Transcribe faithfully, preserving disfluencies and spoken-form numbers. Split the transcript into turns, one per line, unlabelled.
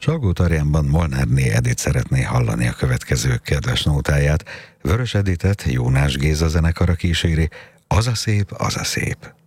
Salgótarjánban Molnárné Edit szeretné hallani a következő kedves nótáját. Vörös Editet Jónás Géza zenekara kíséri. Az a szép, az a szép.